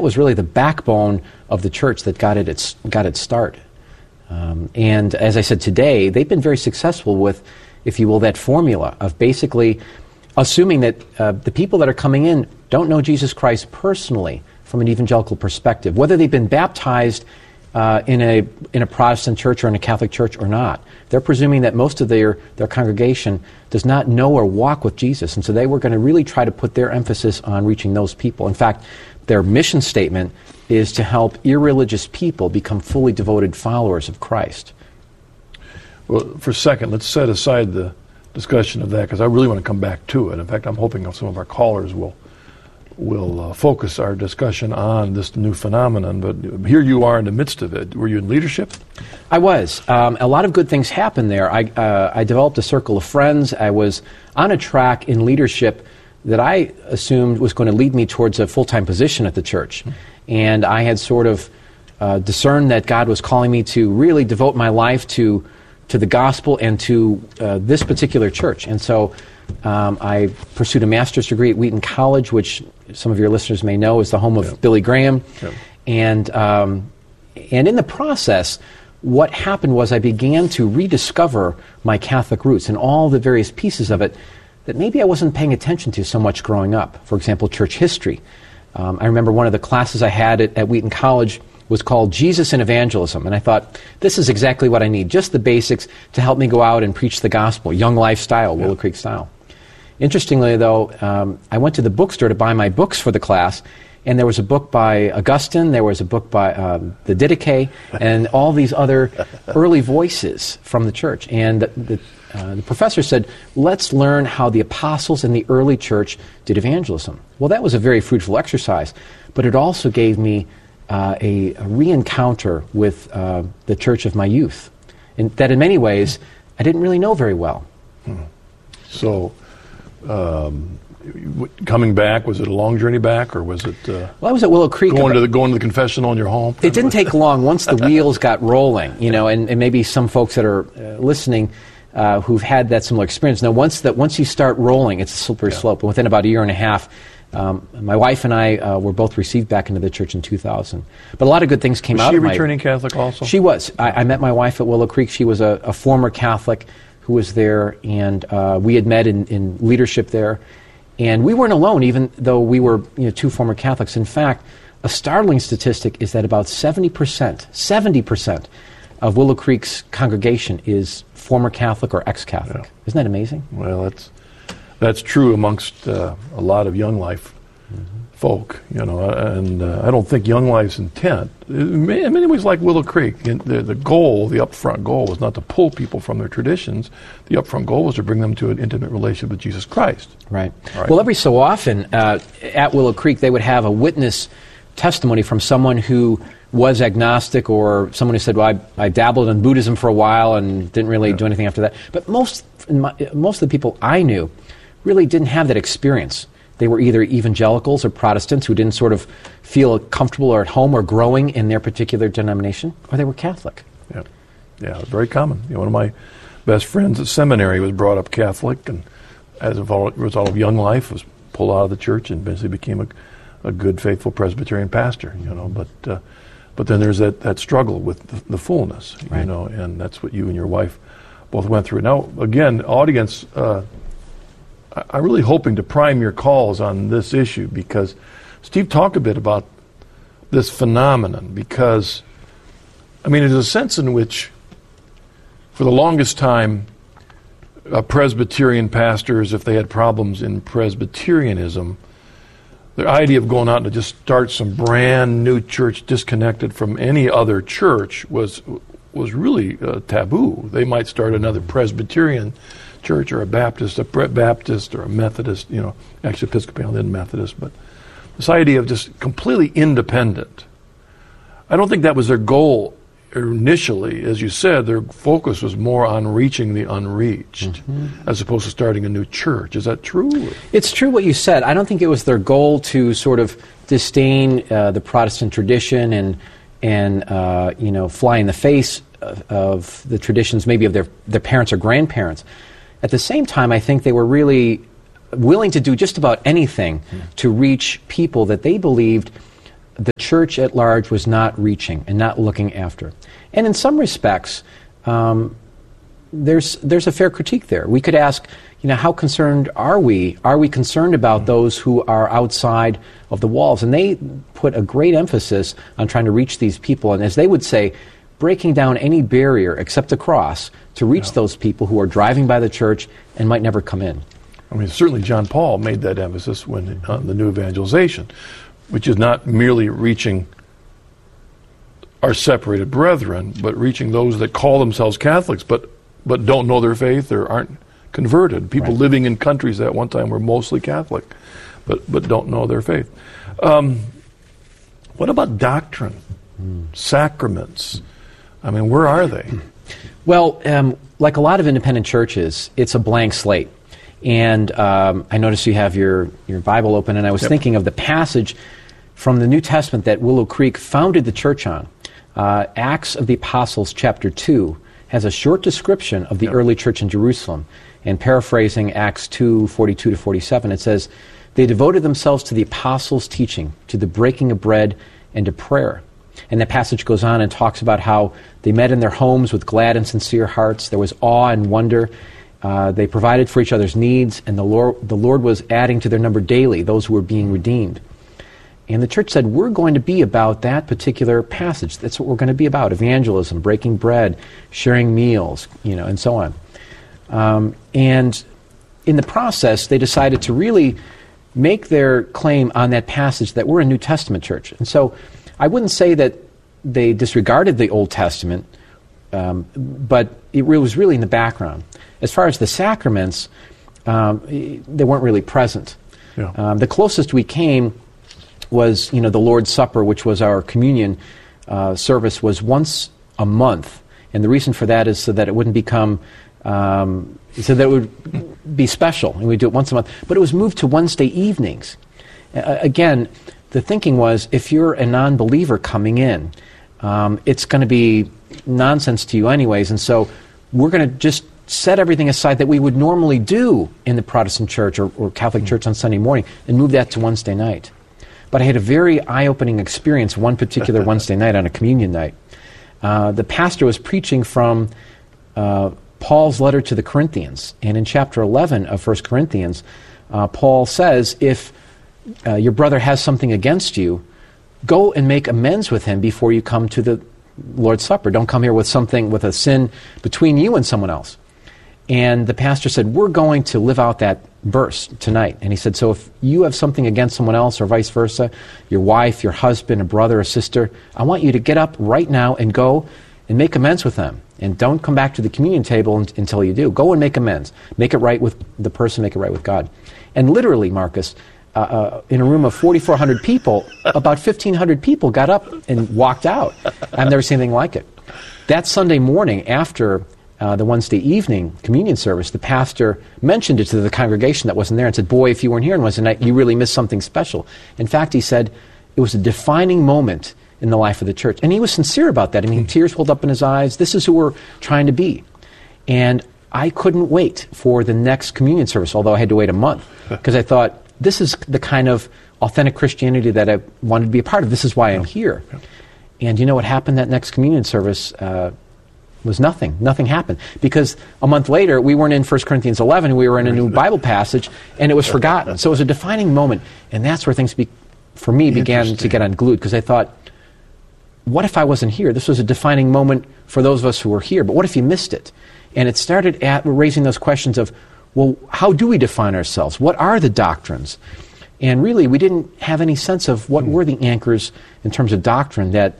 was really the backbone of the church that got its start. And as I said today, they've been very successful with, if you will, that formula of basically assuming that the people that are coming in don't know Jesus Christ personally from an evangelical perspective, whether they've been baptized in a Protestant church or in a Catholic church or not. They're presuming that most of their congregation does not know or walk with Jesus, and so they were going to really try to put their emphasis on reaching those people. In fact, their mission statement is to help irreligious people become fully devoted followers of Christ. Well, for a second, let's set aside the discussion of that, because I really want to come back to it. In fact, I'm hoping some of our callers will focus our discussion on this new phenomenon. But here you are in the midst of it. Were you in leadership? I was. A lot of good things happened there. I developed a circle of friends. I was on a track in leadership that I assumed was going to lead me towards a full-time position at the church. And I had sort of discerned that God was calling me to really devote my life to the gospel and to this particular church. And so I pursued a master's degree at Wheaton College, which some of your listeners may know is the home of Billy Graham. Yep. And in the process, what happened was I began to rediscover my Catholic roots and all the various pieces of it that maybe I wasn't paying attention to so much growing up. For example, church history. I remember one of the classes I had at Wheaton College was called Jesus and Evangelism, and I thought, this is exactly what I need, just the basics to help me go out and preach the gospel, Young Life style, Willow Creek style. Interestingly, though, I went to the bookstore to buy my books for the class, and there was a book by Augustine, there was a book by the Didache, and all these other early voices from the church. And the professor said, let's learn how the apostles in the early church did evangelism. Well, that was a very fruitful exercise, but it also gave me a re-encounter with the church of my youth, and that in many ways I didn't really know very well. So, coming back, was it a long journey back, or was it? Well, I was at Willow Creek. Going to the confessional in your home. It didn't take long once the wheels got rolling, and maybe some folks that are listening who've had that similar experience. Now, once you start rolling, it's a slippery slope. And within about a year and a half, my wife and I were both received back into the church in 2000. But a lot of good things came out of my... Was she returning Catholic also? She was. I met my wife at Willow Creek. She was a former Catholic who was there, and we had met in leadership there. And we weren't alone, even though we were two former Catholics. In fact, a startling statistic is that about 70% of Willow Creek's congregation is former Catholic or ex-Catholic. Yeah. Isn't that amazing? Well, that's true amongst a lot of Young Life folk, and I don't think Young Life's intent, in many ways like Willow Creek, the goal, the upfront goal was not to pull people from their traditions. The upfront goal was to bring them to an intimate relationship with Jesus Christ. Right. Well, every so often at Willow Creek, they would have a witness testimony from someone who was agnostic, or someone who said, well, I dabbled in Buddhism for a while and didn't really do anything after that. But most of the people I knew really didn't have that experience. They were either evangelicals or Protestants who didn't sort of feel comfortable or at home or growing in their particular denomination, or they were Catholic. Yeah, it was very common. One of my best friends at seminary was brought up Catholic, and as a result of Young Life, was pulled out of the church and basically became a good, faithful Presbyterian pastor. But then there's that struggle with the fullness, right. And that's what you and your wife both went through. Now, again, audience, I'm really hoping to prime your calls on this issue, because Steve talked a bit about this phenomenon, because, there's a sense in which, for the longest time, Presbyterian pastors, if they had problems in Presbyterianism, the idea of going out and just start some brand new church disconnected from any other church was really taboo. They might start another Presbyterian church, or a Baptist or a Methodist, actually Episcopalian and Methodist, but this idea of just completely independent. I don't think that was their goal initially. As you said, their focus was more on reaching the unreached, as opposed to starting a new church. Is that true? It's true what you said. I don't think it was their goal to sort of disdain the Protestant tradition and fly in the face of the traditions maybe of their parents or grandparents. At the same time, I think they were really willing to do just about anything to reach people that they believed the church at large was not reaching and not looking after. And in some respects, there's a fair critique there. We could ask, how concerned are we? Are we concerned about those who are outside of the walls? And they put a great emphasis on trying to reach these people. And as they would say, breaking down any barrier except the cross to reach those people who are driving by the church and might never come in. I mean, certainly John Paul made that emphasis when on the new evangelization, which is not merely reaching our separated brethren, but reaching those that call themselves Catholics but don't know their faith or aren't converted. People living in countries that at one time were mostly Catholic, but don't know their faith. What about doctrine, sacraments? I mean, where are they? Well, like a lot of independent churches, it's a blank slate. And I noticed you have your Bible open, and I was thinking of the passage from the New Testament that Willow Creek founded the church on. Acts of the Apostles, chapter 2, has a short description of the early church in Jerusalem. And paraphrasing Acts 2:42 to 47, it says, "They devoted themselves to the apostles' teaching, to the breaking of bread, and to prayer." And that passage goes on and talks about how they met in their homes with glad and sincere hearts. There was awe and wonder. They provided for each other's needs, and the Lord was adding to their number daily those who were being redeemed. And the church said, we're going to be about that particular passage. That's what we're going to be about: evangelism, breaking bread, sharing meals, and so on. And in the process, they decided to really make their claim on that passage that we're a New Testament church. And so I wouldn't say that they disregarded the Old Testament, but it was really in the background. As far as the sacraments, they weren't really present. Yeah. The closest we came was, the Lord's Supper, which was our communion service, was once a month. And the reason for that is so that it wouldn't become, so that it would be special, and we'd do it once a month. But it was moved to Wednesday evenings. Again, the thinking was, if you're a non-believer coming in, it's going to be nonsense to you anyways, and so we're going to just set everything aside that we would normally do in the Protestant church or Catholic church on Sunday morning and move that to Wednesday night. But I had a very eye-opening experience one particular Wednesday night on a communion night. The pastor was preaching from Paul's letter to the Corinthians. And in chapter 11 of 1 Corinthians, Paul says, if your brother has something against you, go and make amends with him before you come to the Lord's Supper. Don't come here with a sin between you and someone else. And the pastor said, we're going to live out that verse tonight. And he said, so if you have something against someone else or vice versa, your wife, your husband, a brother or sister, I want you to get up right now and go and make amends with them. And don't come back to the communion table until you do. Go and make amends. Make it right with the person, make it right with God. And literally, Marcus, in a room of 4,400 people, about 1,500 people got up and walked out. I've never seen anything like it. That Sunday morning after the Wednesday evening communion service, the pastor mentioned it to the congregation that wasn't there and said, boy, if you weren't here on Wednesday night, you really missed something special. In fact, he said it was a defining moment in the life of the church. And he was sincere about that. I mean, tears welled up in his eyes. This is who we're trying to be. And I couldn't wait for the next communion service, although I had to wait a month, because I thought, this is the kind of authentic Christianity that I wanted to be a part of. This is why I'm here. And you know what happened that next communion service? Was nothing. Nothing happened. Because a month later, we weren't in 1 Corinthians 11, we were in a new Bible passage, and it was forgotten. So it was a defining moment, and that's where things, for me, began to get unglued, because I thought, what if I wasn't here? This was a defining moment for those of us who were here, but what if you missed it? And it started raising those questions of, well, how do we define ourselves? What are the doctrines? And really, we didn't have any sense of what were the anchors in terms of doctrine that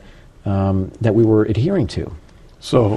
we were adhering to. So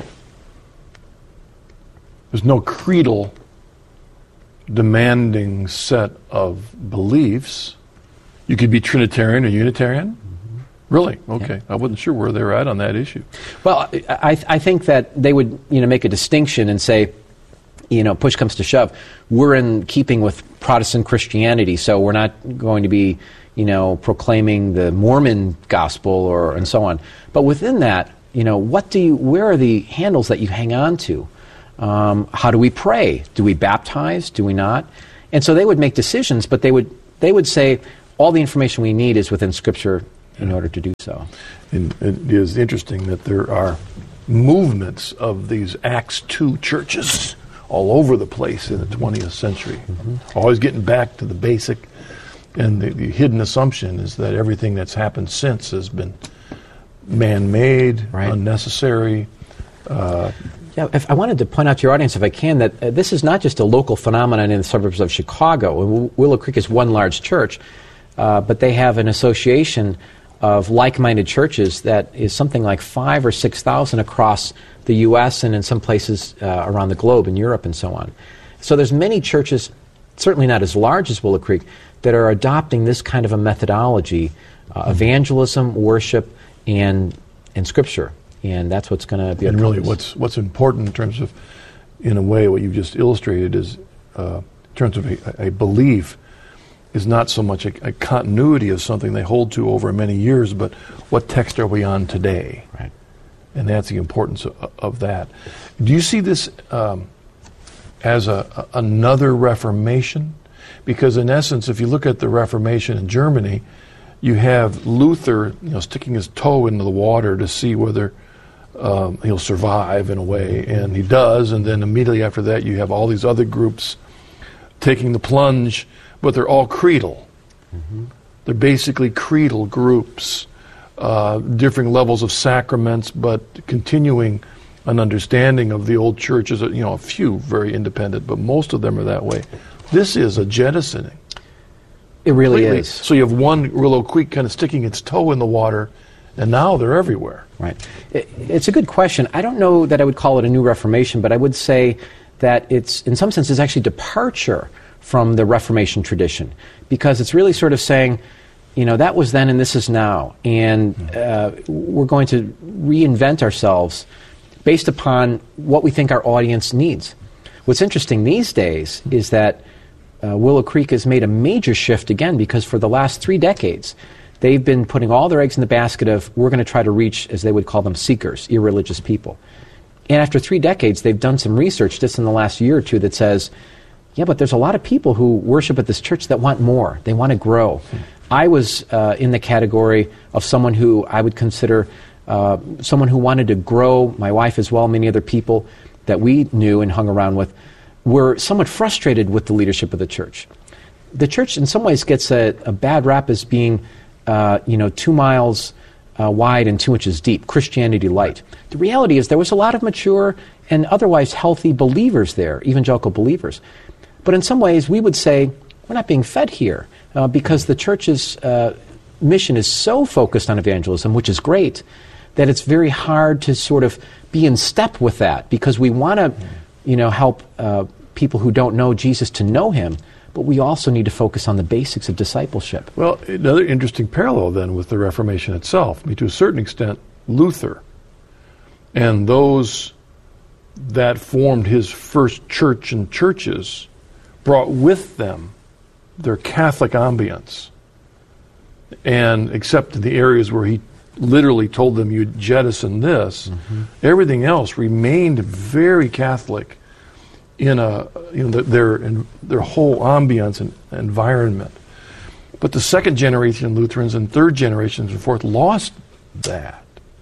there's no creedal demanding set of beliefs. You could be Trinitarian or Unitarian. Mm-hmm. Really? Okay. Yeah. I wasn't sure where they were at on that issue. Well, I think that they would make a distinction and say, push comes to shove, we're in keeping with Protestant Christianity, so we're not going to be, proclaiming the Mormon gospel and so on. But within that, where are the handles that you hang on to? How do we pray? Do we baptize? Do we not? And so they would make decisions, but they would say all the information we need is within Scripture in order to do so. And it is interesting that there are movements of these Acts 2 churches all over the place in the 20th century. Always getting back to the basic, and the hidden assumption is that everything that's happened since has been man-made, unnecessary. If I wanted to point out to your audience, if I can, that this is not just a local phenomenon in the suburbs of Chicago. Willow Creek is one large church, but they have an association of like-minded churches that is something like 5,000 or 6,000 across the U.S. and in some places around the globe, in Europe and so on. So there's many churches, certainly not as large as Willow Creek, that are adopting this kind of a methodology, evangelism, worship, and Scripture. And that's what's going to be. And really, what's important in terms of, in a way, what you've just illustrated is, in terms of a belief, is not so much a continuity of something they hold to over many years, but what text are we on today? Right. And that's the importance of that. Do you see this as another Reformation? Because in essence, if you look at the Reformation in Germany, you have Luther, sticking his toe into the water to see whether he'll survive in a way, and he does. And then immediately after that, you have all these other groups taking the plunge, but they're all creedal. They're basically creedal groups, differing levels of sacraments, but continuing an understanding of the old church. As a few very independent, but most of them are that way. This is a jettisoning. It really completely. is. So you have one Willow Creek kind of sticking its toe in the water, and now they're everywhere. Right. It's a good question. I don't know that I would call it a new Reformation, but I would say that it's, in some sense, it's actually departure from the Reformation tradition, because it's really sort of saying, that was then and this is now, and we're going to reinvent ourselves based upon what we think our audience needs. What's interesting these days is that Willow Creek has made a major shift again, because for the last 3 decades, they've been putting all their eggs in the basket of, we're going to try to reach, as they would call them, seekers, irreligious people. And after 3 decades, they've done some research just in the last year or two that says, yeah, but there's a lot of people who worship at this church that want more. They want to grow. I was in the category of someone who I would consider someone who wanted to grow. My wife as well, many other people that we knew and hung around with, were somewhat frustrated with the leadership of the church. The church in some ways gets a bad rap as being 2 miles wide and 2 inches deep, Christianity light. The reality is there was a lot of mature and otherwise healthy believers there, evangelical believers. But in some ways we would say, we're not being fed here because the church's mission is so focused on evangelism, which is great, that it's very hard to sort of be in step with that, because we want to help people who don't know Jesus to know him, but we also need to focus on the basics of discipleship. Well, another interesting parallel then with the Reformation itself. To a certain extent, Luther and those that formed his first church and churches brought with them their Catholic ambience, and except in the areas where he literally told them, you jettison this, everything else remained very Catholic in their whole ambience and environment. But the second generation Lutherans and third generations and forth lost that.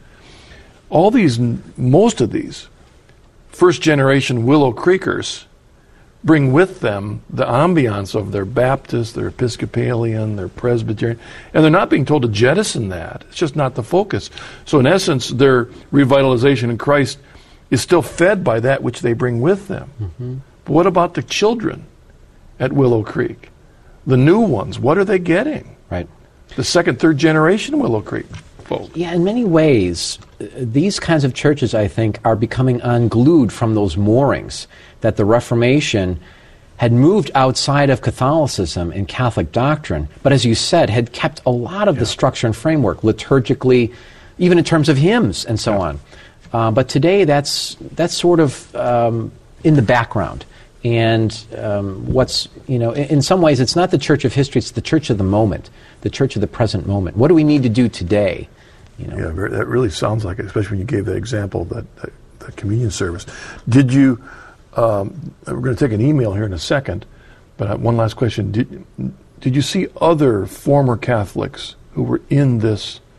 Most of these first generation Willow Creekers bring with them the ambiance of their Baptist, their Episcopalian, their Presbyterian, and they're not being told to jettison that. It's just not the focus. So in essence, their revitalization in Christ is still fed by that which they bring with them. But what about the children at Willow Creek? The new ones, what are they getting? Right. The second, third generation Willow Creek folk. Yeah, in many ways, these kinds of churches, I think, are becoming unglued from those moorings that the Reformation had moved outside of Catholicism and Catholic doctrine, but as you said, had kept a lot of the structure and framework, liturgically, even in terms of hymns and so on. But today, that's sort of in the background. And in some ways, it's not the church of history, it's the church of the moment, the church of the present moment. What do we need to do today? Yeah, that really sounds like it, especially when you gave that example, that communion service. Did you, we're going to take an email here in a second, but one last question. Did you see other former Catholics who were in this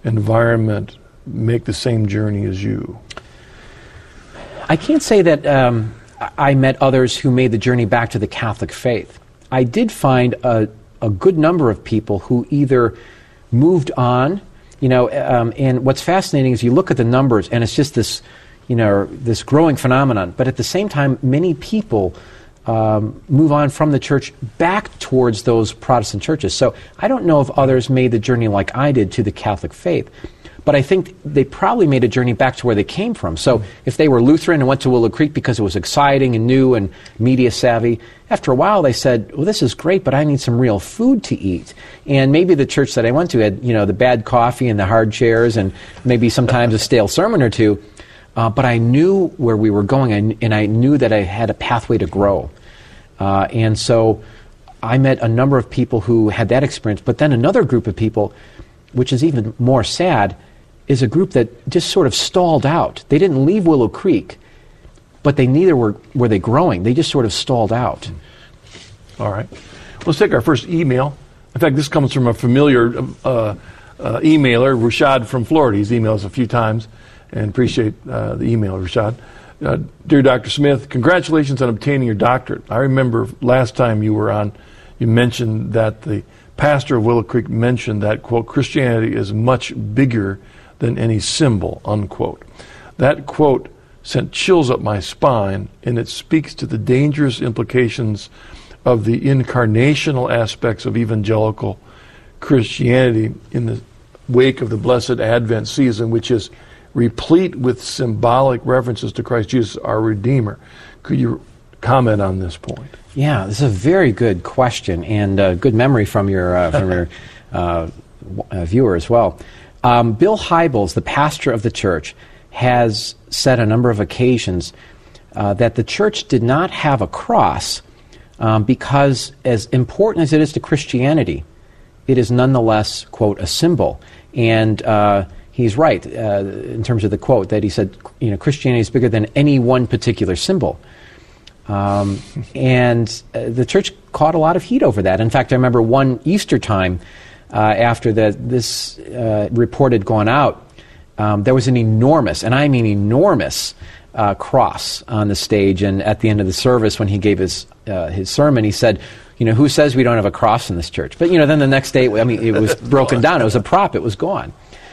environment make the same journey as you? I can't say that I met others who made the journey back to the Catholic faith. I did find a good number of people who either moved on, and what's fascinating is you look at the numbers and it's just this, this growing phenomenon. But at the same time, many people move on from the church back towards those Protestant churches. So I don't know if others made the journey like I did to the Catholic faith. But I think they probably made a journey back to where they came from. So if they were Lutheran and went to Willow Creek because it was exciting and new and media savvy, after a while they said, well, this is great, but I need some real food to eat. And maybe the church that I went to had, the bad coffee and the hard chairs and maybe sometimes a stale sermon or two. But I knew where we were going, and I knew that I had a pathway to grow. And so I met a number of people who had that experience. But then another group of people, which is even more sad, is a group that just sort of stalled out. They didn't leave Willow Creek, but they neither were they growing. They just sort of stalled out. All right. Let's take our first email. In fact, this comes from a familiar emailer, Rashad from Florida. He's emailed us a few times, and appreciate the email, Rashad. Dear Dr. Smith, congratulations on obtaining your doctorate. I remember last time you were on, you mentioned that the pastor of Willow Creek mentioned that, quote, Christianity is much bigger than any symbol, unquote. That quote sent chills up my spine, and it speaks to the dangerous implications of the incarnational aspects of evangelical Christianity in the wake of the Blessed Advent season, which is replete with symbolic references to Christ Jesus, our Redeemer. Could you comment on this point? Yeah, this is a very good question, and good memory from your viewer as well. Bill Hybels, the pastor of the church, has said on a number of occasions that the church did not have a cross because, as important as it is to Christianity, it is nonetheless, quote, a symbol. And he's right in terms of the quote that he said, Christianity is bigger than any one particular symbol. And the church caught a lot of heat over that. In fact, I remember one Easter time after this report had gone out, there was an enormous, and I mean enormous, cross on the stage. And at the end of the service, when he gave his sermon, he said, who says we don't have a cross in this church? But, then the next day, it was broken down. It was a prop. It was gone.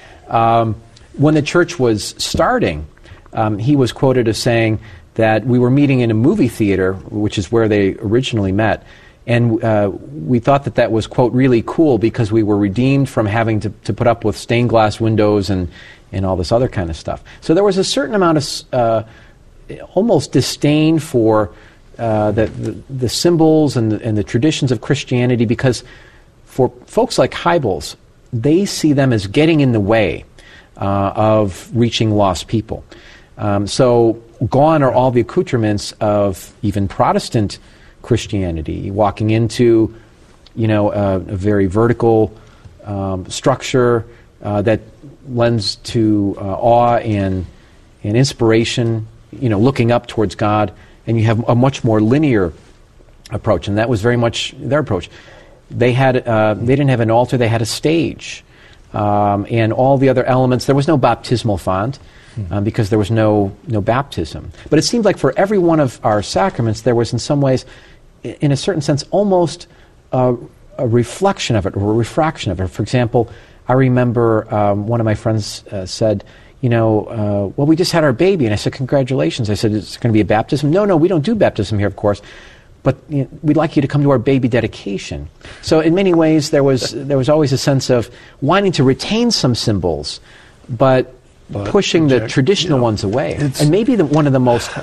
When the church was starting, he was quoted as saying that we were meeting in a movie theater, which is where they originally met, and we thought that was, quote, really cool because we were redeemed from having to put up with stained glass windows and all this other kind of stuff. So there was a certain amount of almost disdain for the symbols and the traditions of Christianity, because for folks like Hybels, they see them as getting in the way of reaching lost people. So gone are all the accoutrements of even Protestant Christianity, walking into, a very vertical structure that lends to awe and inspiration, looking up towards God, and you have a much more linear approach, and that was very much their approach. They didn't have an altar; they had a stage, and all the other elements. There was no baptismal font. Because there was no baptism. But it seemed like for every one of our sacraments, there was in some ways, in a certain sense, almost a reflection of it or a refraction of it. For example, I remember one of my friends said, well, we just had our baby. And I said, congratulations. I said, is it going to be a baptism? No, we don't do baptism here, of course. But we'd like you to come to our baby dedication. So in many ways, there was always a sense of wanting to retain some symbols, but pushing the traditional ones away. And maybe one of the most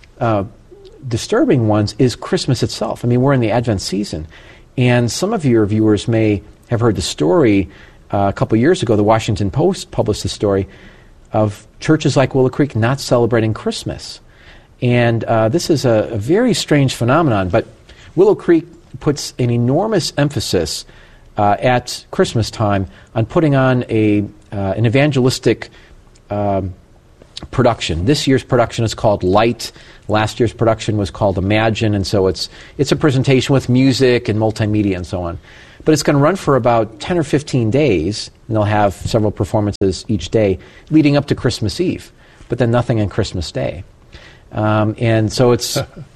disturbing ones is Christmas itself. I mean, we're in the Advent season. And some of your viewers may have heard the story a couple years ago. The Washington Post published a story of churches like Willow Creek not celebrating Christmas. And this is a very strange phenomenon. But Willow Creek puts an enormous emphasis at Christmas time on putting on an evangelistic production. This year's production is called Light. Last year's production was called Imagine, and so it's a presentation with music and multimedia and so on. But it's going to run for about 10 or 15 days, and they'll have several performances each day leading up to Christmas Eve, but then nothing on Christmas Day. And so it's,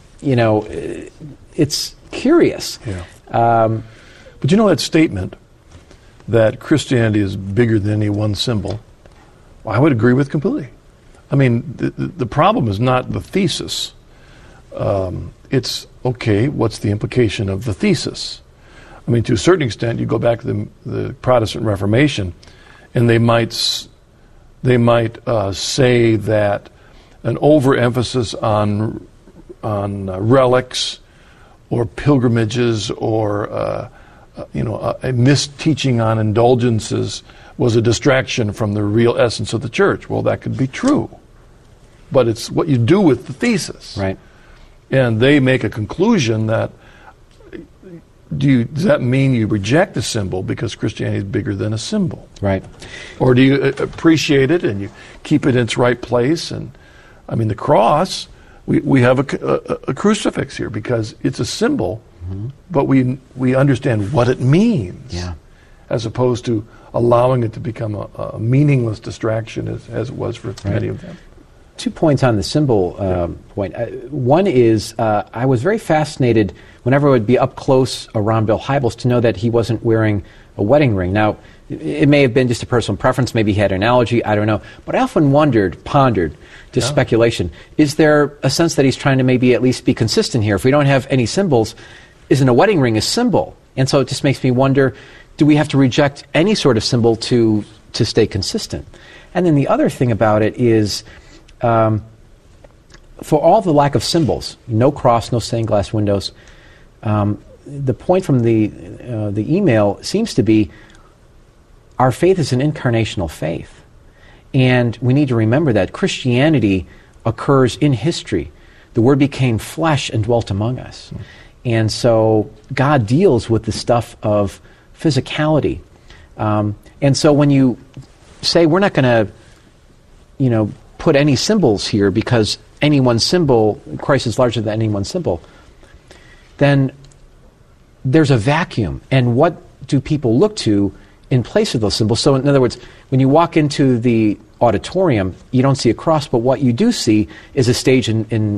it's curious. Yeah. But you know that statement that Christianity is bigger than any one symbol, I would agree with completely. I mean, the problem is not the thesis. It's, okay, what's the implication of the thesis? I mean, to a certain extent, you go back to the Protestant Reformation, and they might say that an overemphasis on relics or pilgrimages or a misteaching on indulgences was a distraction from the real essence of the church. Well, that could be true, but it's what you do with the thesis. Right. And they make a conclusion that, does that mean you reject the symbol because Christianity is bigger than a symbol? Right. Or do you appreciate it and you keep it in its right place? And I mean, the cross, we have a crucifix here because it's a symbol, but we understand what it means, as opposed to allowing it to become a meaningless distraction as it was for many of them. 2 points on the symbol point. One is I was very fascinated whenever I would be up close around Bill Hybels to know that he wasn't wearing a wedding ring. Now, it may have been just a personal preference. Maybe he had an allergy. I don't know. But I often pondered, just speculation, is there a sense that he's trying to maybe at least be consistent here? If we don't have any symbols, isn't a wedding ring a symbol? And so it just makes me wonder, do we have to reject any sort of symbol to stay consistent? And then the other thing about it is, for all the lack of symbols, no cross, no stained glass windows, the point from the email seems to be our faith is an incarnational faith. And we need to remember that Christianity occurs in history. The Word became flesh and dwelt among us. And so God deals with the stuff of physicality. And so when you say we're not going to, put any symbols here because any one symbol, Christ is larger than any one symbol, then there's a vacuum. And what do people look to in place of those symbols? So in other words, when you walk into the auditorium, you don't see a cross, but what you do see is a stage in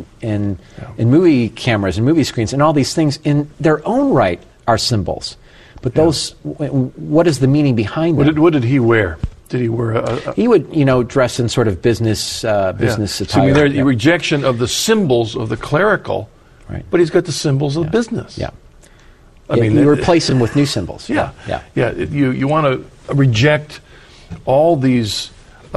movie cameras and movie screens, and all these things in their own right are symbols. But those, what is the meaning behind them? What did he wear? Did he wear a... He would, dress in sort of business attire. So there's the rejection of the symbols of the clerical, right? But he's got the symbols of business. Yeah. I mean, you replace them with new symbols. Yeah. You want to reject all these,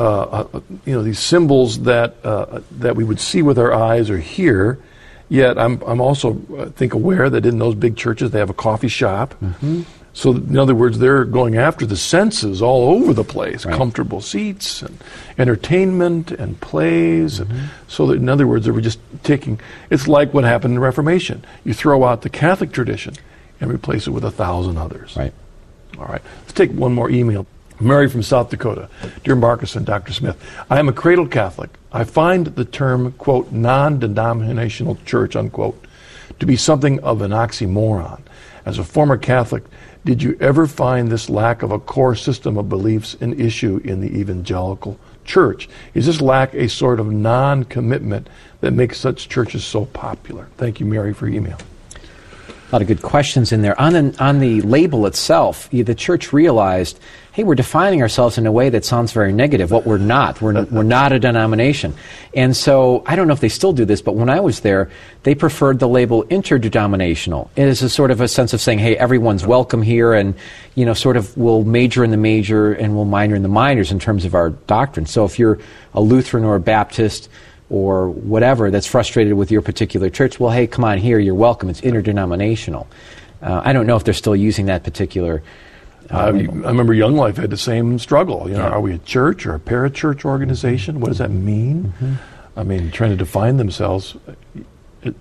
these symbols that we would see with our eyes or hear. Yet I'm also aware that in those big churches they have a coffee shop. Mm-hmm. So in other words, they're going after the senses all over the place, comfortable seats and entertainment and plays. Mm-hmm. And so that, in other words, they were just taking, it's like what happened in the Reformation. You throw out the Catholic tradition and replace it with 1,000 others. Right. All right. Let's take one more email. Mary from South Dakota. Dear Marcus and Dr. Smith, I am a cradle Catholic. I find the term, quote, non-denominational church, unquote, to be something of an oxymoron. As a former Catholic, did you ever find this lack of a core system of beliefs an issue in the evangelical church? Is this lack a sort of non-commitment that makes such churches so popular? Thank you, Mary, for your email. A lot of good questions in there. On the label itself, the church realized, hey, we're defining ourselves in a way that sounds very negative. What we're not. We're not a denomination. And so, I don't know if they still do this, but when I was there, they preferred the label interdenominational. It is a sort of a sense of saying, hey, everyone's welcome here, and, sort of we'll major in the major and we'll minor in the minors in terms of our doctrine. So if you're a Lutheran or a Baptist or whatever that's frustrated with your particular church, well, hey, come on here, you're welcome. It's interdenominational. I don't know if they're still using that particular I remember Young Life had the same struggle. Are we a church or a parachurch organization? What does that mean? Mm-hmm. I mean, trying to define themselves. It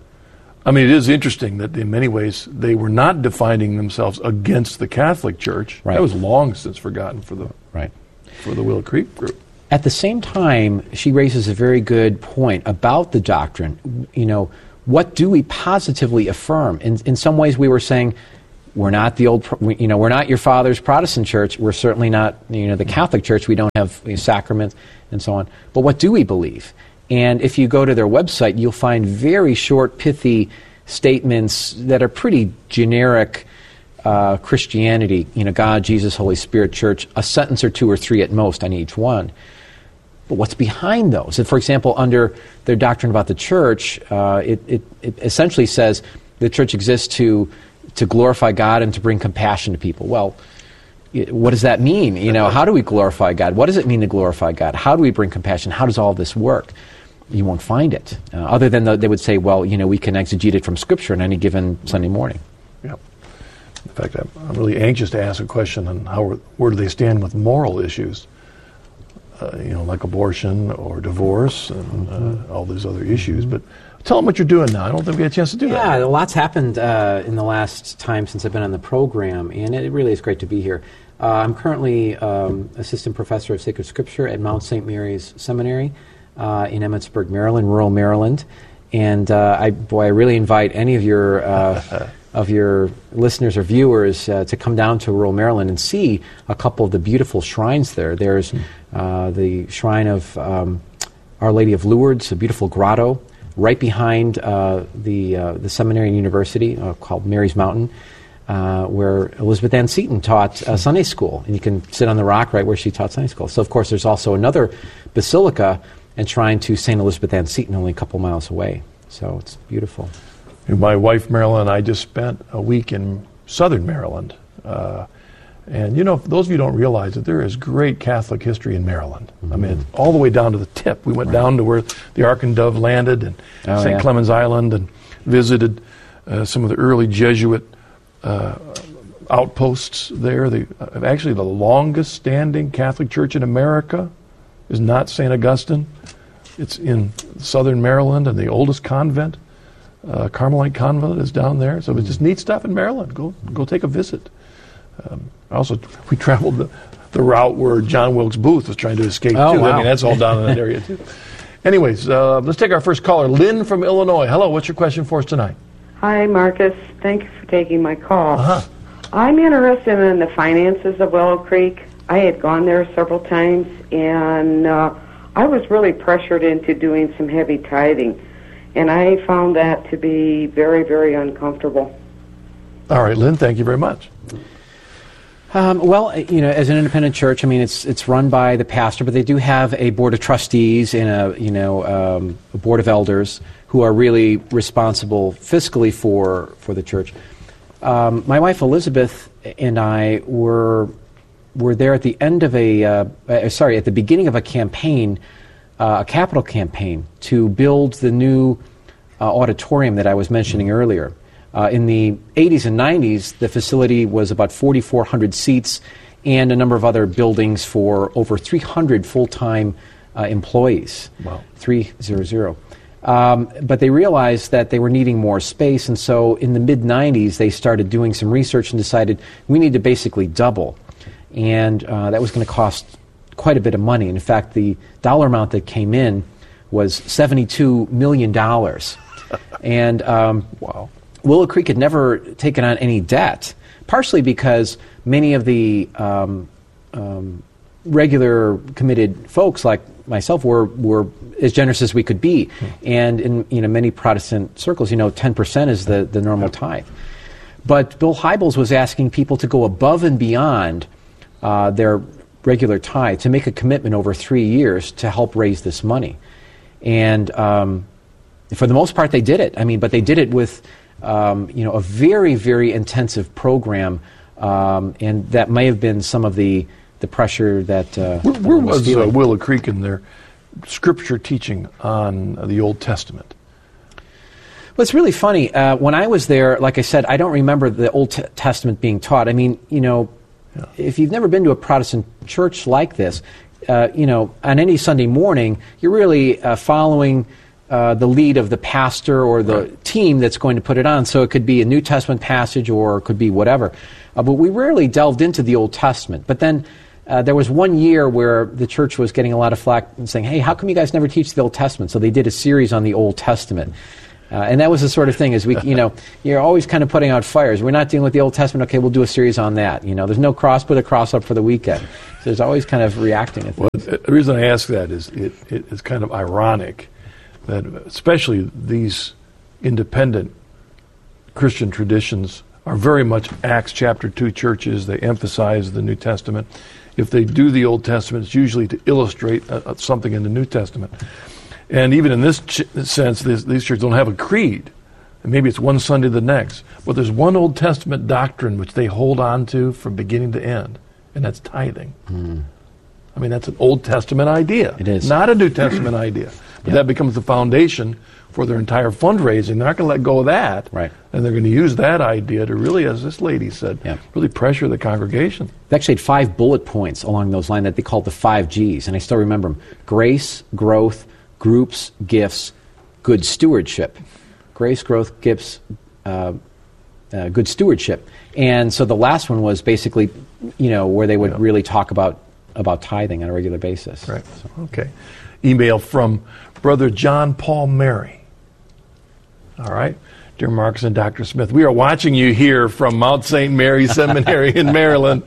is interesting that in many ways they were not defining themselves against the Catholic Church. Right. That was long since forgotten for the Willow Creek group. At the same time, she raises a very good point about the doctrine. What do we positively affirm? In some ways, we were saying, we're not we're not your father's Protestant church. We're certainly not, the Catholic Church. We don't have sacraments and so on. But what do we believe? And if you go to their website, you'll find very short, pithy statements that are pretty generic Christianity. God, Jesus, Holy Spirit, Church. A sentence or two or three at most on each one. But what's behind those? And for example, under their doctrine about the church, it essentially says the church exists to glorify God and to bring compassion to people. Well, what does that mean? How do we glorify God? What does it mean to glorify God? How do we bring compassion? How does all this work? You won't find it. Other than they would say, well, we can exegete it from Scripture on any given Sunday morning. Yeah. In fact, I'm really anxious to ask a question on where do they stand with moral issues. Like abortion or divorce and all these other issues. But tell them what you're doing now. I don't think we had a chance to do that. Yeah, a lot's happened in the last time since I've been on the program, and it really is great to be here. I'm currently assistant professor of sacred scripture at Mount St. Mary's Seminary in Emmitsburg, Maryland, rural Maryland. And I really invite any of your listeners or viewers to come down to rural Maryland and see a couple of the beautiful shrines there. There's the shrine of Our Lady of Lourdes, a beautiful grotto, right behind the seminary and university called Mary's Mountain, where Elizabeth Ann Seton taught Sunday school. And you can sit on the rock right where she taught Sunday school. So, of course, there's also another basilica and shrine to St. Elizabeth Ann Seton only a couple miles away. So it's beautiful. My wife, Marilyn, and I just spent a week in southern Maryland. And, those of you don't realize that there is great Catholic history in Maryland. Mm-hmm. I mean, all the way down to the tip. We went down to where the Ark and Dove landed and St. Clemens Island and visited some of the early Jesuit outposts there. Actually, the longest standing Catholic church in America is not St. Augustine. It's in southern Maryland, and the oldest convent, Carmelite convent, is down there. So it's just neat stuff in Maryland. Go take a visit. We traveled the route where John Wilkes Booth was trying to escape too. Wow. I mean, that's all down in that area too. Anyways, let's take our first caller, Lynn from Illinois. Hello, what's your question for us tonight? Hi, Marcus. Thank you for taking my call. Uh-huh. I'm interested in the finances of Willow Creek. I had gone there several times, and I was really pressured into doing some heavy tithing, and I found that to be very, very uncomfortable. All right, Lynn, thank you very much. Well, as an independent church, I mean, it's run by the pastor, but they do have a board of trustees and a board of elders who are really responsible fiscally for the church. My wife Elizabeth and I were there at the end of at the beginning of a campaign, a capital campaign to build the new auditorium that I was mentioning earlier. In the 80s and 90s, the facility was about 4,400 seats and a number of other buildings for over 300 full-time employees. Wow. 300. But they realized that they were needing more space, and so in the mid-90s, they started doing some research and decided we need to basically double. And that was going to cost quite a bit of money. And in fact, the dollar amount that came in was $72 million. And wow. Willow Creek had never taken on any debt, partially because many of the regular committed folks like myself were as generous as we could be. And in many Protestant circles, 10% is the normal tithe. But Bill Hybels was asking people to go above and beyond their regular tithe, to make a commitment over 3 years to help raise this money. And for the most part, they did it. I mean, but they did it with a very, very intensive program, and that may have been some of the pressure that where was Willow Creek in their scripture teaching on the Old Testament? Well, it's really funny. When I was there, like I said, I don't remember the Old Testament being taught. I mean, if you've never been to a Protestant church like this, on any Sunday morning, you're really following the lead of the pastor or the team that's going to put it on. So it could be a New Testament passage or it could be whatever. But we rarely delved into the Old Testament. But then There was one year where the church was getting a lot of flack and saying, hey, how come you guys never teach the Old Testament? So they did a series on the Old Testament. And that was the sort of thing, is you're always kind of putting out fires. We're not dealing with the Old Testament, okay, we'll do a series on that. There's no cross, put a cross up for the weekend. So there's always kind of reacting to things. Well, the reason I ask that is it's kind of ironic that especially these independent Christian traditions are very much Acts chapter 2 churches. They emphasize the New Testament. If they do the Old Testament, it's usually to illustrate something in the New Testament. And even in this sense, these churches don't have a creed. And maybe it's one Sunday to the next. But there's one Old Testament doctrine which they hold on to from beginning to end, and that's tithing. I mean, that's an Old Testament idea. It is. Not a New Testament idea. But that becomes the foundation for their entire fundraising. They're not going to let go of that. Right. And they're going to use that idea to really, as this lady said, really pressure the congregation. They actually had 5 bullet points along those lines that they called the 5 Gs. And I still remember them. Grace, growth, groups, gifts, good stewardship. Grace, growth, gifts, good stewardship. And so the last one was basically, where they would really talk about tithing on a regular basis. Right. So, okay. Email from Brother John Paul Mary. All right. Dear Marcus and Dr. Smith, we are watching you here from Mount St. Mary Seminary in Maryland.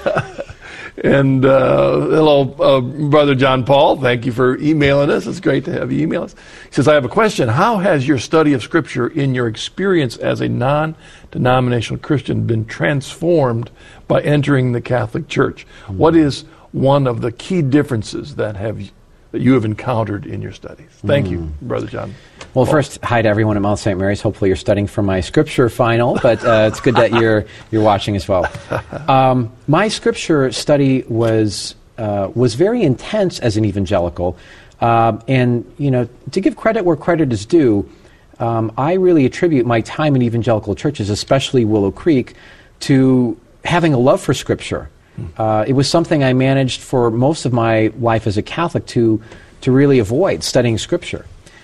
And hello, Brother John Paul. Thank you for emailing us. It's great to have you email us. He says, I have a question. How has your study of Scripture in your experience as a non-denominational Christian been transformed by entering the Catholic Church? What is one of the key differences that you have encountered in your studies? Thank you, Brother John. Well, first, hi to everyone at Mount St. Mary's. Hopefully you're studying for my Scripture final, but it's good that you're watching as well. My Scripture study was very intense as an evangelical, and to give credit where credit is due, I really attribute my time in evangelical churches, especially Willow Creek, to having a love for Scripture. It was something I managed for most of my life as a Catholic to really avoid studying Scripture.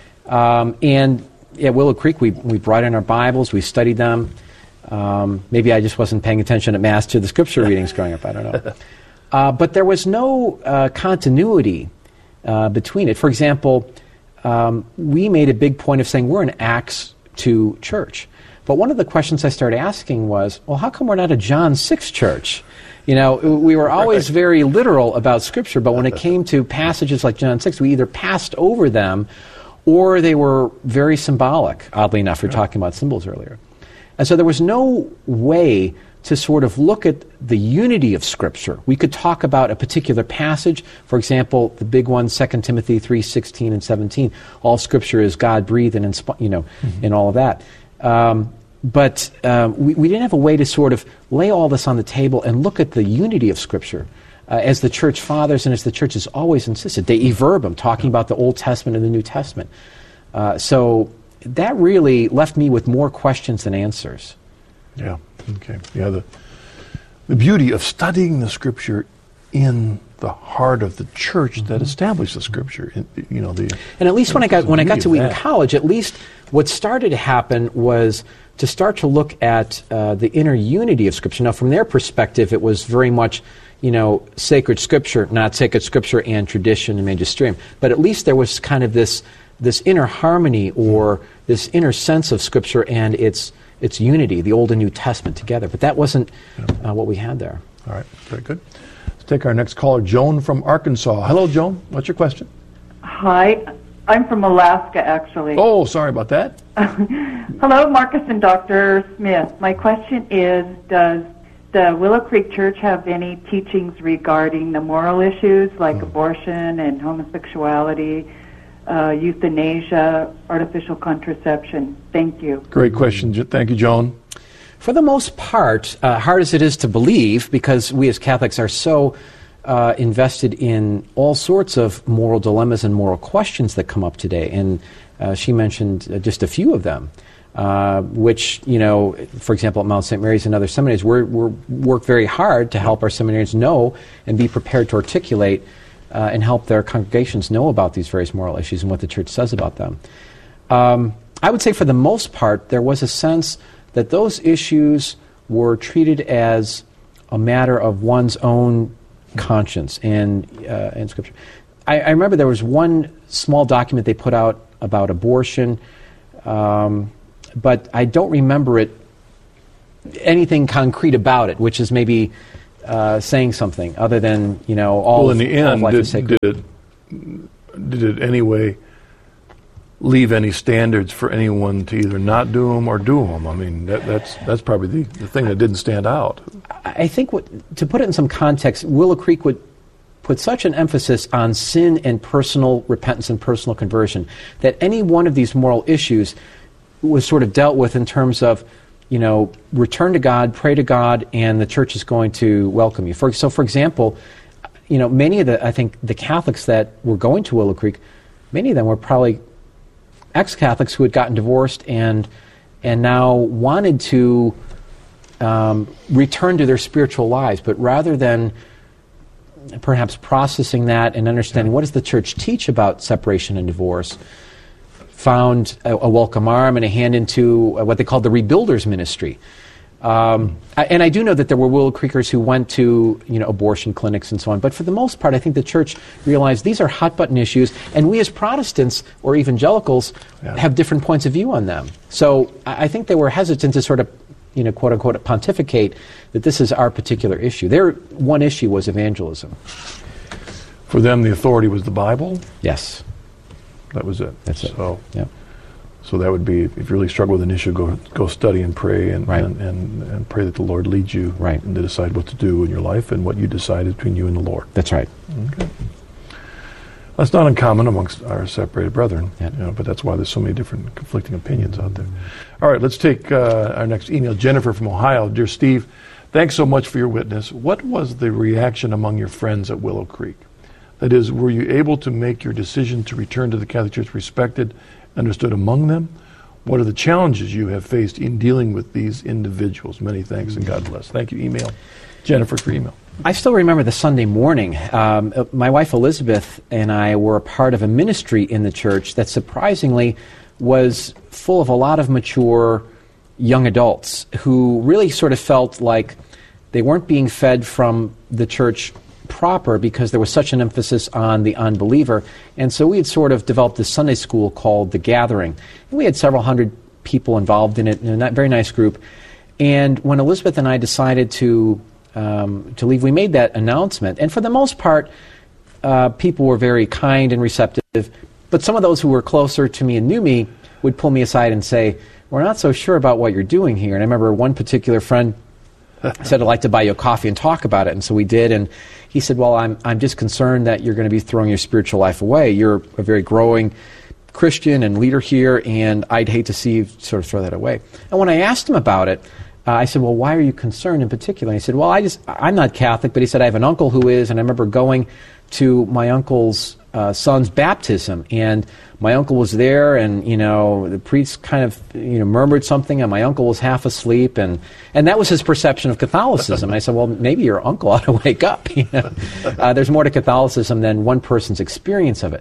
And at Willow Creek, we brought in our Bibles, we studied them. Maybe I just wasn't paying attention at Mass to the Scripture readings growing up, I don't know. But there was no continuity between it. For example, we made a big point of saying we're an Acts 2 church. But one of the questions I started asking was, well, how come we're not a John 6 church? We were always very literal about Scripture, but when it came to passages like John 6, we either passed over them or they were very symbolic, oddly enough. We were talking about symbols earlier. And so there was no way to sort of look at the unity of Scripture. We could talk about a particular passage, for example, the big one, 2 Timothy 3:16 and 17. All Scripture is God-breathed and, and all of that. But we didn't have a way to sort of lay all this on the table and look at the unity of Scripture. As the Church Fathers and as the Church has always insisted, de verbum, talking about the Old Testament and the New Testament. So that really left me with more questions than answers. Yeah, okay. Yeah, the beauty of studying the Scripture in the heart of the church that established the Scripture. And at least when I got to Wheaton College, at least what started to happen was to start to look at the inner unity of Scripture. Now, from their perspective, it was very much, sacred Scripture, not sacred Scripture and tradition and magisterium. But at least there was kind of this inner harmony or this inner sense of Scripture and its unity, the Old and New Testament together. But that wasn't what we had there. All right, very good. Let's take our next caller, Joan from Arkansas. Hello, Joan. What's your question? Hi. I'm from Alaska, actually. Oh, sorry about that. Hello, Marcus and Dr. Smith. My question is, does the Willow Creek Church have any teachings regarding the moral issues like abortion and homosexuality, euthanasia, artificial contraception? Thank you. Great question. Thank you, Joan. For the most part, hard as it is to believe, because we as Catholics are so invested in all sorts of moral dilemmas and moral questions that come up today. And she mentioned just a few of them, which, for example, at Mount St. Mary's and other seminaries, we work very hard to help our seminarians know and be prepared to articulate and help their congregations know about these various moral issues and what the Church says about them. I would say for the most part, there was a sense that those issues were treated as a matter of one's own conscience and Scripture. I remember there was one small document they put out about abortion, but I don't remember anything concrete about it, which is maybe saying something other than, all. Well, in the end, life is sacred. Did it anyway leave any standards for anyone to either not do them or do them? I mean, that's probably the thing that didn't stand out. I think to put it in some context, Willow Creek would put such an emphasis on sin and personal repentance and personal conversion that any one of these moral issues was sort of dealt with in terms of, return to God, pray to God, and the church is going to welcome you. For example, many of the Catholics that were going to Willow Creek, many of them were probably ex-Catholics who had gotten divorced and now wanted to return to their spiritual lives, but rather than perhaps processing that and understanding what does the church teach about separation and divorce, found a welcome arm and a hand into what they called the Rebuilders Ministry. And I do know that there were Willow Creekers who went to abortion clinics and so on, but for the most part I think the church realized these are hot-button issues, and we as Protestants or evangelicals have different points of view on them. So I think they were hesitant to sort of quote-unquote pontificate that this is our particular issue. Their one issue was evangelism. For them, the authority was the Bible? Yes. That was it. That's it. So, yeah. So that would be, if you really struggle with an issue, go study and pray and pray that the Lord leads you and to decide what to do in your life and what you decide is between you and the Lord. That's right. Okay. That's not uncommon amongst our separated brethren, but that's why there's so many different conflicting opinions out there. All right, let's take our next email. Jennifer from Ohio. Dear Steve, thanks so much for your witness. What was the reaction among your friends at Willow Creek? That is, were you able to make your decision to return to the Catholic Church respected, understood among them? What are the challenges you have faced in dealing with these individuals? Many thanks and God bless. Thank you, email. Jennifer, for email. I still remember the Sunday morning. My wife Elizabeth and I were a part of a ministry in the church that surprisingly was full of a lot of mature young adults who really sort of felt like they weren't being fed from the church proper because there was such an emphasis on the unbeliever. And so we had sort of developed this Sunday school called The Gathering. And we had several hundred people involved in it, in a very nice group. And when Elizabeth and I decided to leave, we made that announcement. And for the most part, people were very kind and receptive. But some of those who were closer to me and knew me would pull me aside and say, we're not so sure about what you're doing here. And I remember one particular friend said, I'd like to buy you a coffee and talk about it. And so we did. And he said, well, I'm just concerned that you're going to be throwing your spiritual life away. You're a very growing Christian and leader here, and I'd hate to see you sort of throw that away. And when I asked him about it, I said, well, why are you concerned in particular? And he said, well, I'm not Catholic, but he said, I have an uncle who is, and I remember going to my uncle's son's baptism, and my uncle was there, and the priest kind of murmured something, and my uncle was half asleep, and that was his perception of Catholicism. I said, well, maybe your uncle ought to wake up. There's more to Catholicism than one person's experience of it.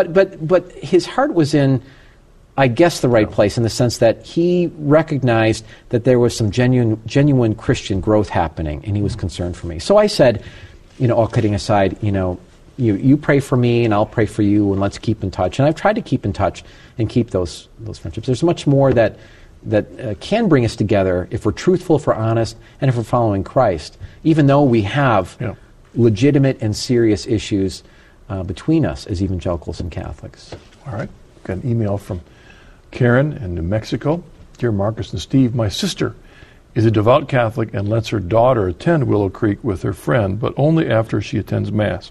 But his heart was in, I guess, the right place in the sense that he recognized that there was some genuine Christian growth happening, and he was concerned for me. So I said, all kidding aside, you pray for me and I'll pray for you, and let's keep in touch. And I've tried to keep in touch and keep those friendships. There's much more that can bring us together if we're truthful, if we're honest, and if we're following Christ, even though we have legitimate and serious issues between us as evangelicals and Catholics. All right. Got an email from Karen in New Mexico. Dear Marcus and Steve, my sister is a devout Catholic and lets her daughter attend Willow Creek with her friend, but only after she attends Mass.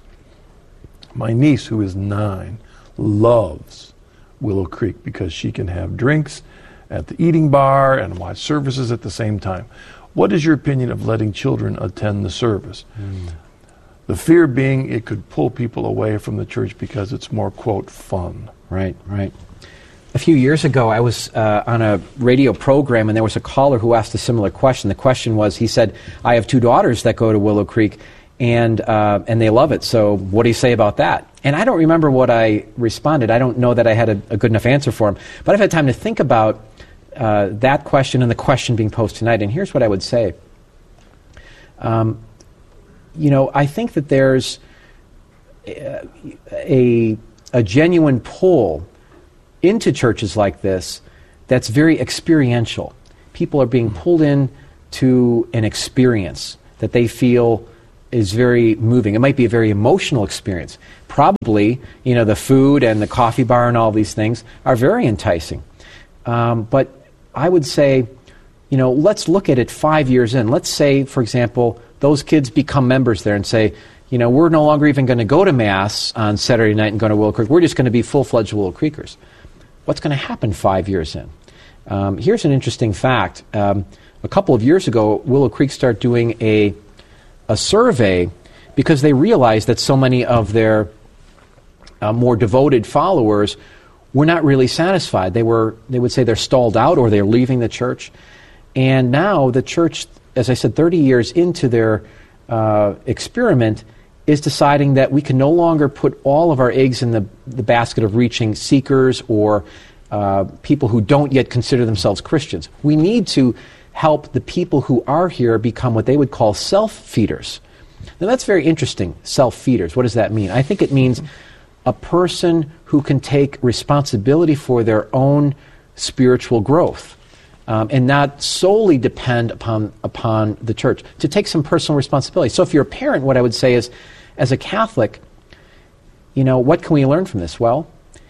My niece, who is 9, loves Willow Creek because she can have drinks at the eating bar and watch services at the same time. What is your opinion of letting children attend the service? The fear being it could pull people away from the church because it's more, quote, fun. Right. A few years ago, I was on a radio program, and there was a caller who asked a similar question. The question was, he said, I have 2 daughters that go to Willow Creek, and they love it, so what do you say about that? And I don't remember what I responded. I don't know that I had a good enough answer for him. But I've had time to think about that question and the question being posed tonight, and here's what I would say. I think that there's a genuine pull into churches like this that's very experiential. People are being pulled in to an experience that they feel is very moving. It might be a very emotional experience. Probably, the food and the coffee bar and all these things are very enticing. But I would say, let's look at it 5 years in. Let's say, for example, those kids become members there and say, we're no longer even going to go to Mass on Saturday night and go to Willow Creek. We're just going to be full-fledged Willow Creekers. What's going to happen 5 years in? Here's an interesting fact. A couple of years ago, Willow Creek started doing a survey because they realized that so many of their more devoted followers were not really satisfied. They would say they're stalled out or they're leaving the church. And now the church, as I said, 30 years into their experiment, is deciding that we can no longer put all of our eggs in the basket of reaching seekers or people who don't yet consider themselves Christians. We need to help the people who are here become what they would call self-feeders. Now that's very interesting, self-feeders. What does that mean? I think it means a person who can take responsibility for their own spiritual growth and not solely depend upon the church, to take some personal responsibility. So if you're a parent, what I would say is, as a Catholic, what can we learn from this? Well,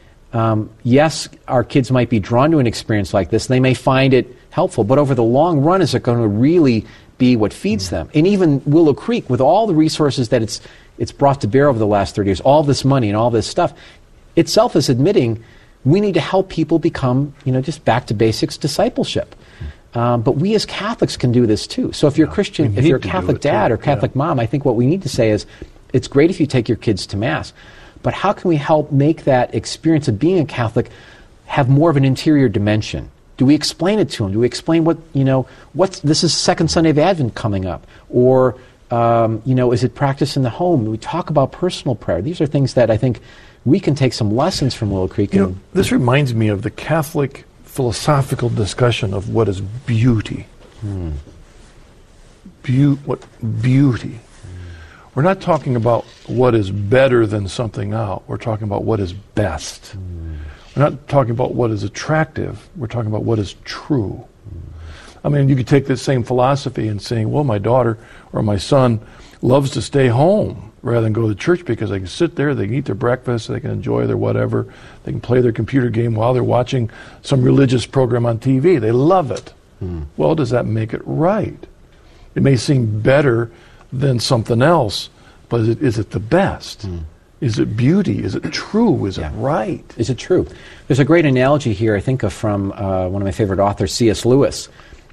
yes, our kids might be drawn to an experience like this. They may find it helpful, but over the long run, is it going to really be what feeds them? And even Willow Creek, with all the resources that it's brought to bear over the last 30 years, all this money and all this stuff, itself is admitting we need to help people become, just back to basics discipleship. But we as Catholics can do this too. So if you're Christian, if you're a Catholic dad or Catholic mom, I think what we need to say is, it's great if you take your kids to Mass, but how can we help make that experience of being a Catholic have more of an interior dimension? Do we explain it to them? Do we explain this is Second Sunday of Advent coming up? Or, is it practice in the home? Do we talk about personal prayer? These are things that I think we can take some lessons from Willow Creek. This reminds me of the Catholic philosophical discussion of what is beauty. Beauty. We're not talking about what is better than something else. We're talking about what is best. We're not talking about what is attractive. We're talking about what is true. I mean, you could take this same philosophy and saying, well, my daughter or my son loves to stay home rather than go to church because they can sit there, they can eat their breakfast, they can enjoy their whatever, they can play their computer game while they're watching some religious program on TV. They love it. Well, does that make it right? It may seem better than something else, but is it the best? Is it beauty? Is it true? Is it right? Is it true? There's a great analogy here, I think, from one of my favorite authors, C.S. Lewis.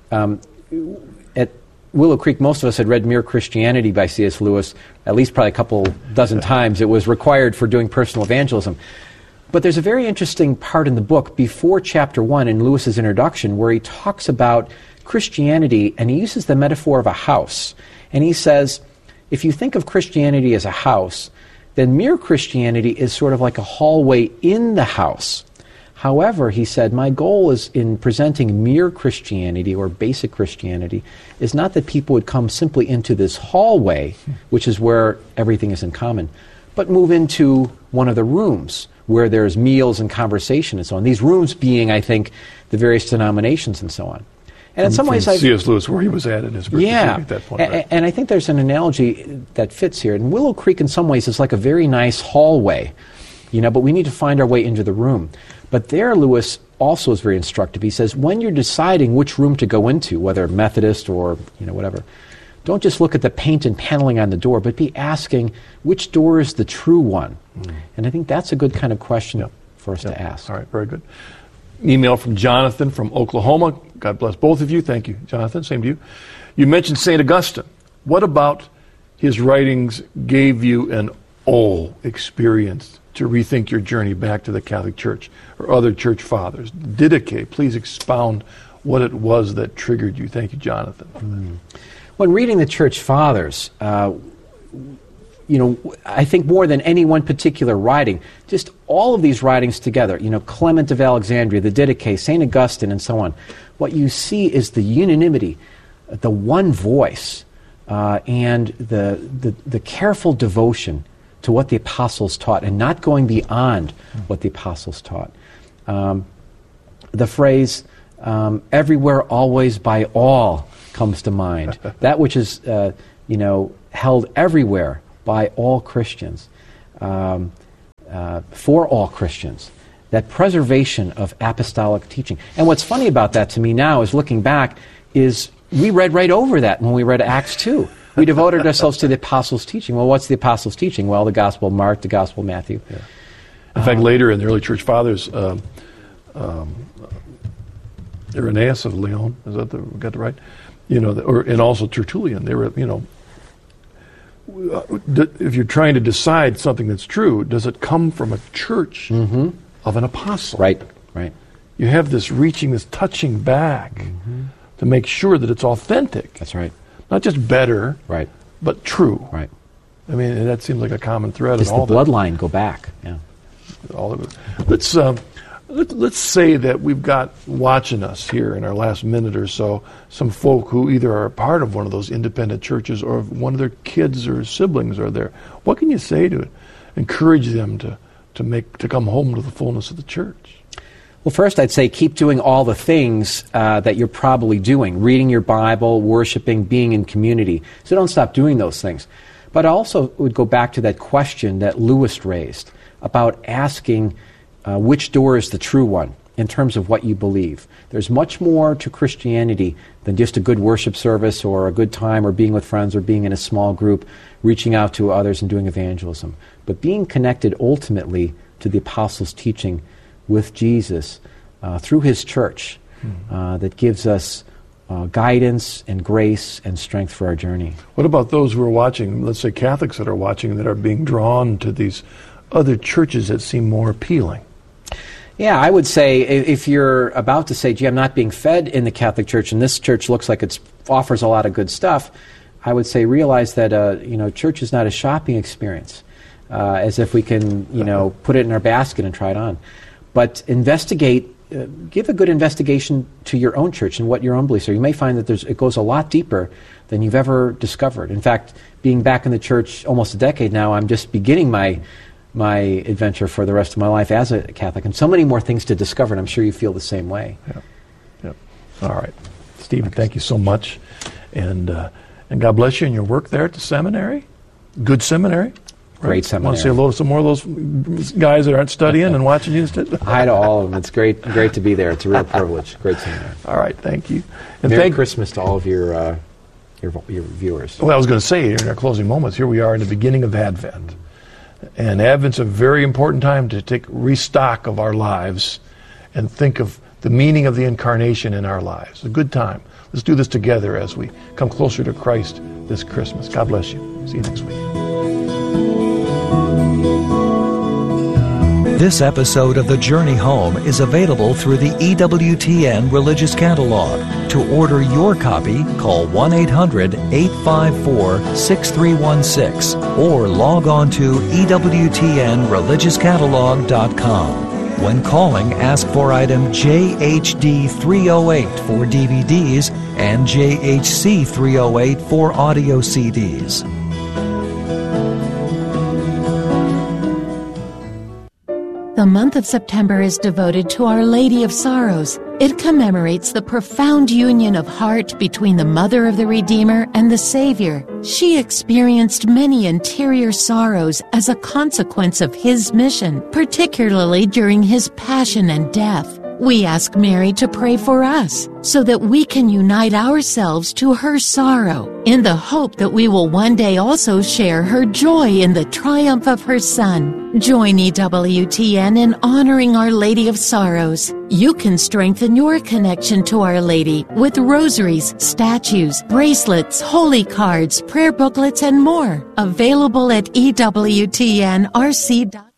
At Willow Creek, most of us had read Mere Christianity by C.S. Lewis, at least probably a couple dozen times. It was required for doing personal evangelism. But there's a very interesting part in the book before chapter 1 in Lewis's introduction where he talks about Christianity, and he uses the metaphor of a house. And he says, if you think of Christianity as a house, then mere Christianity is sort of like a hallway in the house. However, he said, my goal is in presenting mere Christianity or basic Christianity is not that people would come simply into this hallway, which is where everything is in common, but move into one of the rooms where there's meals and conversation and so on. These rooms being, I think, the various denominations and so on. And in some ways, C.S. Lewis, where he was at in his at that point. Right? And I think there's an analogy that fits here. And Willow Creek, in some ways, is like a very nice hallway, but we need to find our way into the room. But there, Lewis also is very instructive. He says, when you're deciding which room to go into, whether Methodist or whatever, don't just look at the paint and paneling on the door, but be asking which door is the true one. And I think that's a good kind of question for us to ask. All right, very good. Email from Jonathan from Oklahoma. God bless both of you. Thank you, Jonathan. Same to you. You mentioned St. Augustine. What about his writings gave you an experience to rethink your journey back to the Catholic Church or other church fathers? Didache, please expound what it was that triggered you. Thank you, Jonathan. When reading the church fathers, I think more than any one particular writing, just all of these writings together, Clement of Alexandria, the Didache, St. Augustine, and so on, what you see is the unanimity, the one voice, and the careful devotion to what the apostles taught and not going beyond what the apostles taught. The phrase, everywhere, always, by all, comes to mind. That which is, held everywhere by all Christians, for all Christians. That preservation of apostolic teaching. And what's funny about that to me now is looking back is we read right over that when we read Acts 2. We devoted ourselves to the apostles' teaching. Well, what's the apostles' teaching? Well, the Gospel of Mark, the Gospel of Matthew. Yeah. In fact, later in the early church fathers, Irenaeus of Lyon, is that got it right? And also Tertullian. They were, if you're trying to decide something that's true, does it come from a church of an apostle? Right. You have this reaching, this touching back to make sure that it's authentic. That's right. Not just better, right, but true. Right. I mean, that seems like a common thread. Does the bloodline go back? Yeah. All of it. Let's say that we've got watching us here in our last minute or so some folk who either are a part of one of those independent churches or one of their kids or siblings are there. What can you say to encourage them to come home to the fullness of the church? Well, first I'd say keep doing all the things that you're probably doing, reading your Bible, worshiping, being in community. So don't stop doing those things. But I also would go back to that question that Lewis raised about asking which door is the true one in terms of what you believe. There's much more to Christianity than just a good worship service or a good time or being with friends or being in a small group, reaching out to others and doing evangelism. But being connected ultimately to the apostles' teaching with Jesus through his church that gives us guidance and grace and strength for our journey. What about those who are watching, let's say Catholics that are watching, that are being drawn to these other churches that seem more appealing? Yeah, I would say if you're about to say, gee, I'm not being fed in the Catholic Church and this church looks like it offers a lot of good stuff, I would say realize that church is not a shopping experience, as if we can put it in our basket and try it on. But investigate, give a good investigation to your own church and what your own beliefs are. You may find that it goes a lot deeper than you've ever discovered. In fact, being back in the church almost a decade now, I'm just beginning my adventure for the rest of my life as a Catholic, and so many more things to discover, and I'm sure you feel the same way. Yeah. All right. Stephen, thank you so much. And God bless you in your work there at the seminary. Good seminary. Great seminary. Want to say hello to some more of those guys that aren't studying and watching you instead? Hi to all of them. It's great to be there. It's a real privilege. Great seminary. All right, thank you. And Merry Christmas to all of your viewers. Well, I was going to say, in our closing moments, here we are in the beginning of Advent. And Advent's a very important time to take restock of our lives and think of the meaning of the incarnation in our lives. A good time. Let's do this together as we come closer to Christ this Christmas. God bless you. See you next week. This episode of The Journey Home is available through the EWTN Religious Catalog. To order your copy, call 1-800-854-6316 or log on to EWTNReligiousCatalog.com. When calling, ask for item JHD 308 for DVDs and JHC 308 for audio CDs. The month of September is devoted to Our Lady of Sorrows. It commemorates the profound union of heart between the Mother of the Redeemer and the Savior. She experienced many interior sorrows as a consequence of His mission, particularly during His passion and death. We ask Mary to pray for us so that we can unite ourselves to her sorrow in the hope that we will one day also share her joy in the triumph of her Son. Join EWTN in honoring Our Lady of Sorrows. You can strengthen your connection to Our Lady with rosaries, statues, bracelets, holy cards, prayer booklets, and more. Available at EWTNRC.com.